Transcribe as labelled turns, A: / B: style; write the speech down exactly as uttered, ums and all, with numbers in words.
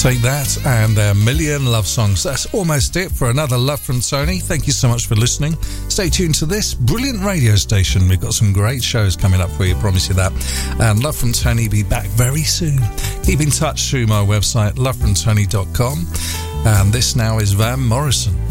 A: Take that and a million love songs. That's almost it for another Love from Tony. Thank you so much for listening. Stay tuned to this brilliant radio station. We've got some great shows coming up for you, promise you that. And Love from Tony will be back very soon. Keep in touch through my website, love from tony dot com. And this now is Van Morrison.